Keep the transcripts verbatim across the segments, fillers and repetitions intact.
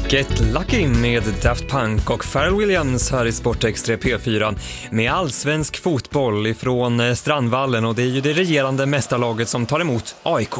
Get Lucky med Daft Punk och Pharrell Williams här i Sportextra P fyra med allsvensk fotboll ifrån Strandvallen, och det är ju det regerande mästarlaget som tar emot A I K.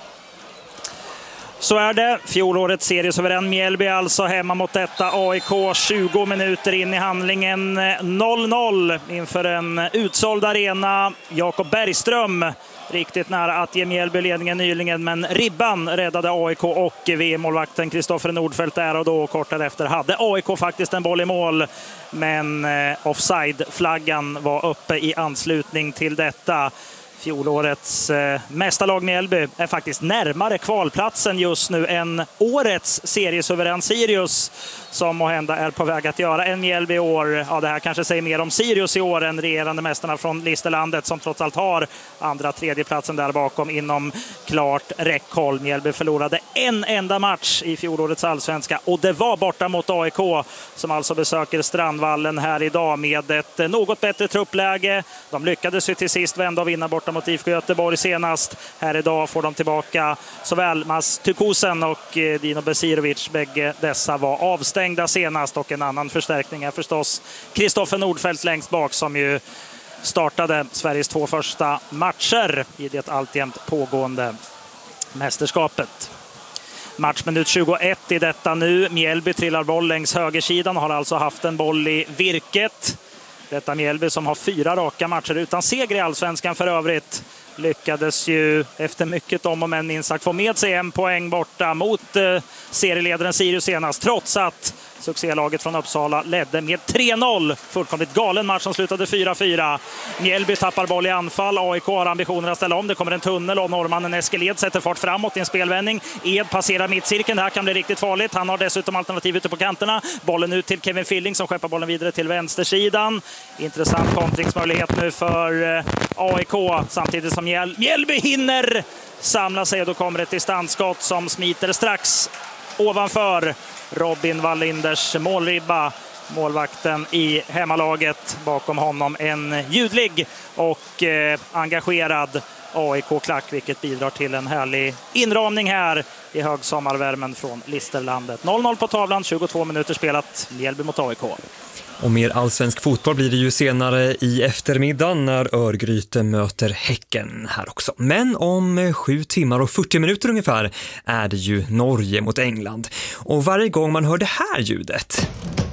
Så är det. Fjolårets seriesuverän Mjällby alltså hemma mot detta A I K. tjugo minuter in i handlingen, noll noll inför en utsåld arena. Jakob Bergström riktigt nära att ge Mjällby ledningen nyligen, men ribban räddade A I K och V M-målvakten Kristoffer Nordfeldt där och då. Kort därefter hade A I K faktiskt en boll i mål, men offside-flaggan var uppe i anslutning till detta. Fjolårets eh, mästarlag Mjällby är faktiskt närmare kvalplatsen just nu än årets seriesuverän Sirius, som måhända är på väg att göra en Mjällby i år. Ja, det här kanske säger mer om Sirius i år än regerande mästarna från Listerlandet, som trots allt har andra tredjeplatsen där bakom inom klart räckhåll. Mjällby förlorade en enda match i fjolårets allsvenska, och det var borta mot A I K, som alltså besöker Strandvallen här idag med ett något bättre truppläge. De lyckades ju till sist vända och vinna borta mot I F K Göteborg senast. Här idag får de tillbaka såväl Mas Tukusen och Dino Besirovic. Bägge dessa var avstängda senast, och en annan förstärkning är förstås Kristoffer Nordfeldt längst bak, som ju startade Sveriges två första matcher i det alltjämt pågående mästerskapet. Matchminut tjugoett i detta nu. Mjällby trillar boll längs högersidan och har alltså haft en boll i virket. Detta Mjällby som har fyra raka matcher utan seger i allsvenskan för övrigt, lyckades ju efter mycket om och men minst sagt få med sig en poäng borta mot eh, serieledaren Sirius senast, trots att succélaget från Uppsala ledde med tre noll. Fullkomligt galen match som slutade fyra fyra. Mjällby tappar boll i anfall. A I K har ambitioner att ställa om. Det kommer en tunnel och norrmannen Eskil Ed sätter fart framåt i en spelvändning. Ed passerar mittcirkeln. Det här kan bli riktigt farligt. Han har dessutom alternativ ute på kanterna. Bollen ut till Kevin Filling som skeppar bollen vidare till vänstersidan. Intressant kontringsmöjlighet nu för A I K, samtidigt som Mjäl- Mjällby hinner samla sig, och då kommer ett distansskott som smiter strax ovanför Robin Wallinders målribba. Målvakten i hemmalaget, bakom honom en ljudlig och eh, engagerad A I K-klack, vilket bidrar till en härlig inramning här i högsommarvärmen från Listerlandet. noll noll på tavlan, tjugotvå minuter spelat, Mjällby mot A I K. Och mer allsvensk fotboll blir det ju senare i eftermiddag när Örgryte möter Häcken här också. Men om sju timmar och fyrtio minuter ungefär är det ju Norge mot England. Och varje gång man hör det här ljudet,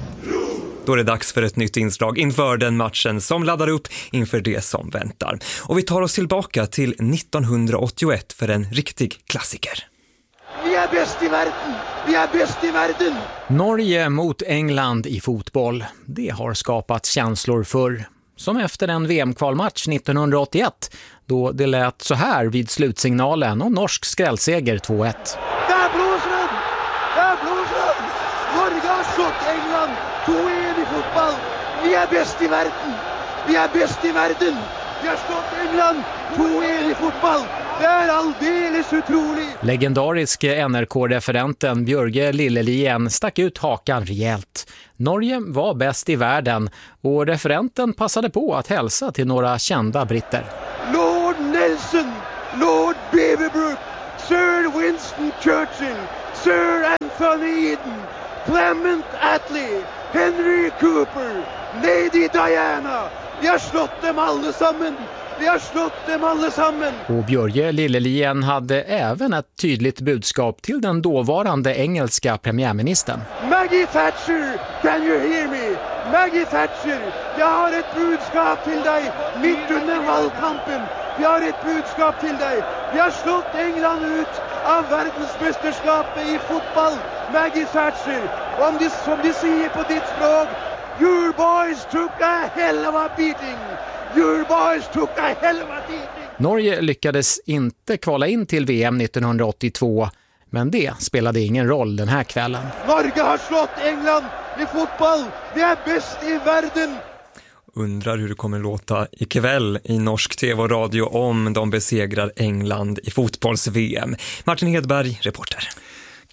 då är det dags för ett nytt inslag inför den matchen som laddar upp inför det som väntar. Och vi tar oss tillbaka till nittonhundraåttioett för en riktig klassiker. Vi är bäst i världen! Vi är bäst i världen! Norge mot England i fotboll. Det har skapat känslor för, som efter en V M-kvalmatch nittonhundraåttioett, då det lät så här vid slutsignalen och norsk skrällseger två ett. Där blåser den! Där blåser den! Norge har slått England två ett i fotboll. Vi är bäst i världen! Vi är bäst i världen! Vi har slått England två ett i fotboll. Det är alldeles otroligt. Legendarisk N R K-referenten Björge Lillelien stack ut hakan rejält. Norge var bäst i världen, och referenten passade på att hälsa till några kända britter. Lord Nelson, Lord Beaverbrook, Sir Winston Churchill, Sir Anthony Eden, Clement Attlee, Henry Cooper, Lady Diana. Vi har slått dem allesammen. Vi har slått dem allesammen. Och Björge Lillelien hade även ett tydligt budskap till den dåvarande engelska premiärministern. Maggie Thatcher, can you hear me? Maggie Thatcher, jag har ett budskap till dig mitt under valkampen. Jag har ett budskap till dig. Vi har slått England ut av världsmästerskapet i fotboll. Maggie Thatcher, om de, som de säger på ditt språk, your boys took a hell of a beating. Your boys took a hell of a beating. Norge lyckades inte kvala in till V M nittonhundraåttiotvå, men det spelade ingen roll den här kvällen. Norge har slått England i fotboll. Vi är bäst i världen. Undrar hur det kommer låta ikväll i norsk tv och radio om de besegrar England i fotbolls-V M. Martin Hedberg, reporter.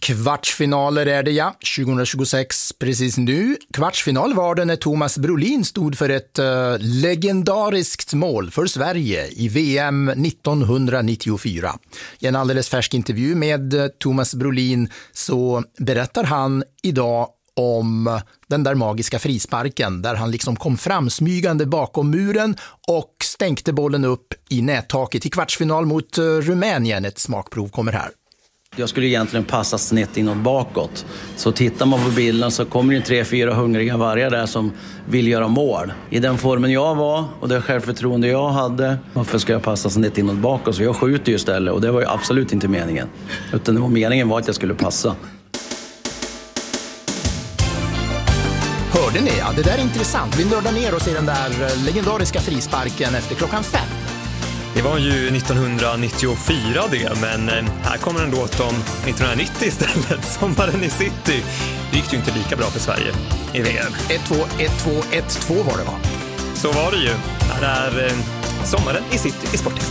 Kvartsfinaler är det, ja. tjugohundratjugosex, precis nu. Kvartsfinal var det när Thomas Brolin stod för ett uh, legendariskt mål för Sverige i V M nittonhundranittiofyra. I en alldeles färsk intervju med uh, Thomas Brolin så berättar han idag om den där magiska frisparken där han liksom kom fram smygande bakom muren och stänkte bollen upp i nättaket i kvartsfinal mot uh, Rumänien. Ett smakprov kommer här. Jag skulle egentligen passa snett inåt bakåt. Så tittar man på bilden så kommer det tre, fyra hungriga vargar där som vill göra mål. I den formen jag var och det självförtroende jag hade, varför ska jag passa snett inåt bakåt? Så jag skjuter ju istället och det var ju absolut inte meningen. Utan det var meningen var att jag skulle passa. Hörde ni? Ja, det där är intressant. Vi nördar ner oss i den där legendariska frisparken efter klockan fem. Det var ju nittonhundranittiofyra det, men här kommer en låt om nittonhundranittio istället, sommaren i city. Det gick ju inte lika bra för Sverige i V M. ett två, ett två, ett två var det, va? Så var det ju. Här är sommaren i city i Sportextra.